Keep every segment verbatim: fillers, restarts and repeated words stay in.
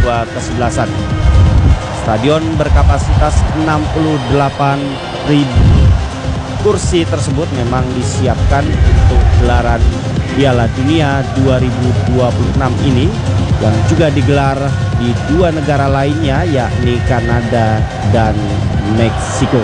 dua kesebelasan. Stadion berkapasitas enam puluh delapan ribu kursi tersebut memang disiapkan untuk gelaran Piala Dunia dua ribu dua puluh enam ini, yang juga digelar di dua negara lainnya, yakni Kanada dan Meksiko.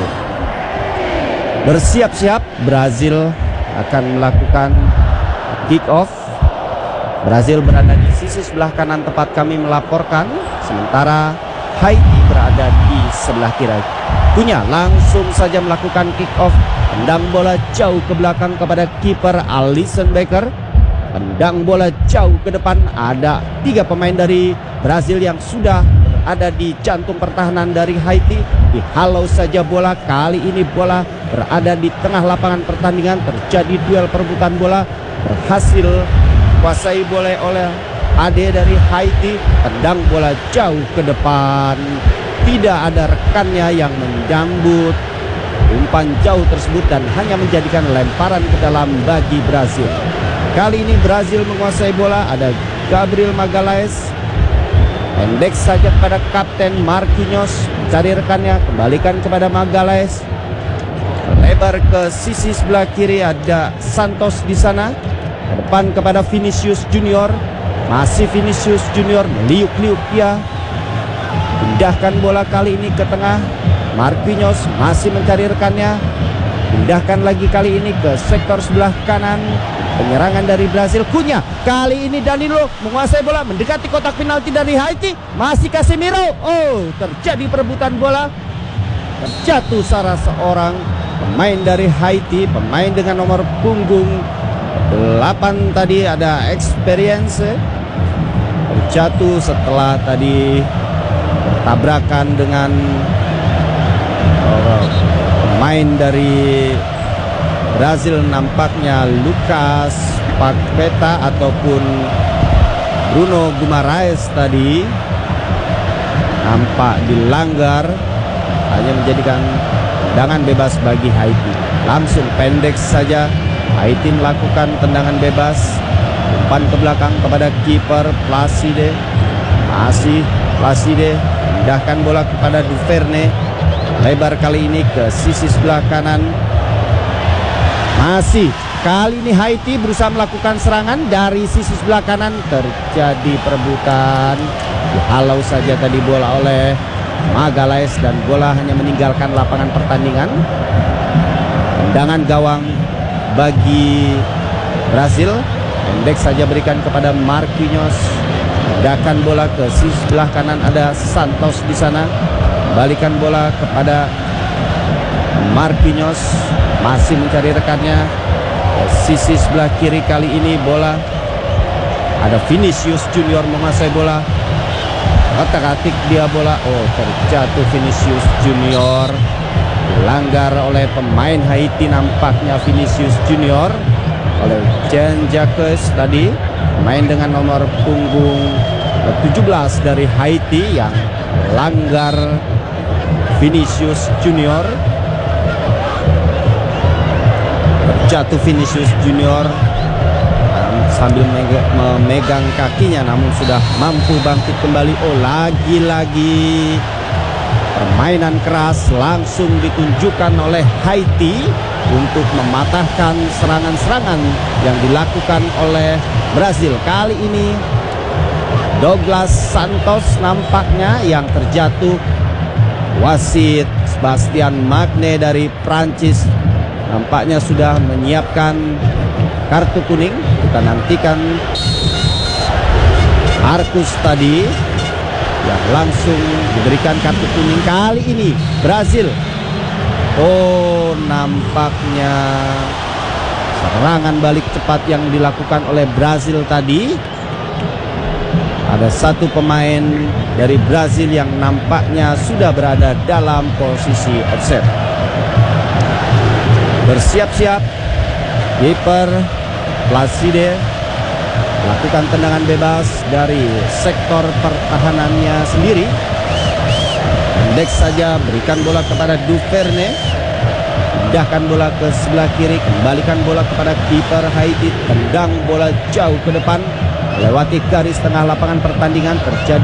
Bersiap-siap, Brazil akan melakukan kick off. Brazil berada di sisi sebelah kanan tempat kami melaporkan, sementara Haiti berada di sebelah kiri. Punya langsung saja melakukan kick off, tendang bola jauh ke belakang kepada kiper Alisson Becker. Tendang bola jauh ke depan, ada tiga pemain dari Brazil yang sudah berada di jantung pertahanan dari Haiti. Dihalau saja bola, kali ini bola berada di tengah lapangan pertandingan. Terjadi duel perebutan bola, berhasil kuasai bola oleh Ade dari Haiti. Tendang bola jauh ke depan, tidak ada rekannya yang menyambut umpan jauh tersebut dan hanya menjadikan lemparan ke dalam bagi Brazil. Kali ini Brazil menguasai bola, ada Gabriel Magalhaes. Pendek saja kepada Kapten Marquinhos, mencari rekannya, kembalikan kepada Magalhaes. Lebar ke sisi sebelah kiri, ada Santos di sana. Ke depan kepada Vinicius Junior. Masih Vinicius Junior meliuk-liuk dia. Pindahkan bola kali ini ke tengah. Marquinhos masih mencari rekannya. Pindahkan lagi kali ini ke sektor sebelah kanan. Penyerangan dari Brazil. Cunha, kali ini Danilo menguasai bola, mendekati kotak penalti dari Haiti. Masih Casemiro. Oh, terjadi perebutan bola. Terjatuh salah seorang pemain dari Haiti, pemain dengan nomor punggung delapan tadi, ada experience. Terjatuh setelah tadi tabrakan dengan oh, pemain dari Brazil, nampaknya Lucas Paqueta ataupun Bruno Guimaraes tadi nampak dilanggar, hanya menjadikan tendangan bebas bagi Haiti. Langsung pendek saja Haiti melakukan tendangan bebas, umpan ke belakang kepada kiper Placide. Masih Placide pindahkan bola kepada Duverne. Lebar kali ini ke sisi sebelah kanan. Masih kali ini Haiti berusaha melakukan serangan dari sisi sebelah kanan. Terjadi perebutan, dihalau saja tadi bola oleh Magalhaes dan bola hanya meninggalkan lapangan pertandingan. Tendangan gawang bagi Brazil. Pendek saja berikan kepada Marquinhos. Pindahkan bola ke sisi sebelah kanan, ada Santos di sana. Balikan bola kepada Marquinhos, masih mencari rekannya. Sisi sebelah kiri kali ini bola, ada Vinicius Junior menguasai bola. Otak-atik dia bola. Oh, terjatuh Vinicius Junior. Dilanggar oleh pemain Haiti nampaknya Vinicius Junior, oleh Jean Jacques tadi, pemain dengan nomor punggung tujuh belas dari Haiti yang langgar Vinicius Junior. Terjatuh Vinicius Junior sambil memegang kakinya, namun sudah mampu bangkit kembali. Oh, lagi-lagi permainan keras langsung ditunjukkan oleh Haiti untuk mematahkan serangan-serangan yang dilakukan oleh Brazil. Kali ini Douglas Santos nampaknya yang terjatuh. Wasit Sebastian Magne dari Prancis nampaknya sudah menyiapkan kartu kuning. Kita nantikan Marcus tadi yang langsung diberikan kartu kuning. Kali ini Brazil, oh, nampaknya serangan balik cepat yang dilakukan oleh Brazil tadi. Ada satu pemain dari Brazil yang nampaknya sudah berada dalam posisi offset. Bersiap-siap kiper Placide lakukan tendangan bebas dari sektor pertahanannya sendiri. Pendek saja berikan bola kepada Duverne. Pindahkan bola ke sebelah kiri, kembalikan bola kepada kiper Haiti. Tendang bola jauh ke depan, melewati garis tengah lapangan pertandingan. Terjadi